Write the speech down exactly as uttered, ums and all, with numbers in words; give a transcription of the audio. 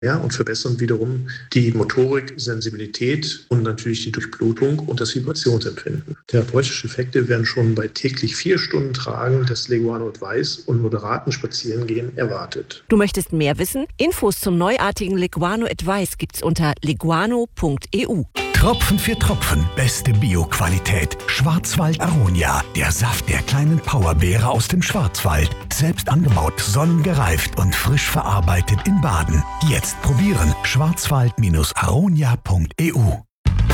Ja, und verbessern wiederum die Motorik, Sensibilität und natürlich die Durchblutung und das Vibrationsempfinden. Therapeutische Effekte werden schon bei täglich vier Stunden Tragen des Leguano Advice und moderaten Spazierengehen erwartet. Du möchtest mehr wissen? Infos zum neuartigen Leguano Advice gibt's unter leguano punkt e u. Tropfen für Tropfen, beste Bioqualität. Schwarzwald Aronia, der Saft der kleinen Powerbeere aus dem Schwarzwald. Selbst angebaut, sonnengereift und frisch verarbeitet in Baden. Jetzt probieren. schwarzwald Bindestrich aronia punkt e u